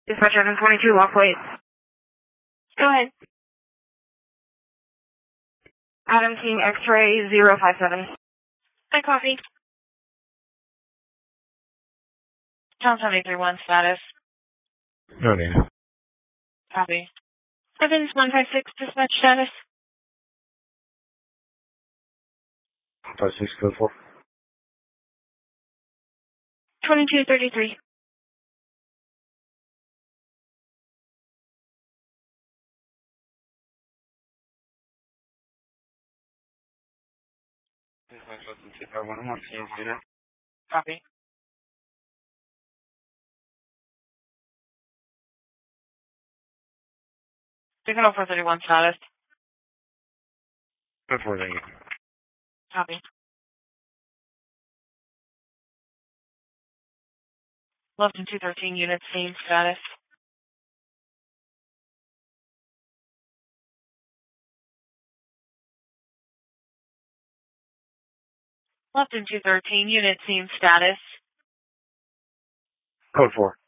Dispatch Item 22, walk wait. Go ahead. Adam Team X-Ray 057. Hi, copy. Tom 731 status. No data. Copy. Evans 156 dispatch status. 56 code 4. 2233. Copy. Signal 431 status. Code 4, thank you. Copy. Lofton 213 unit, same status. Lofton 213 unit, same status. Code 4.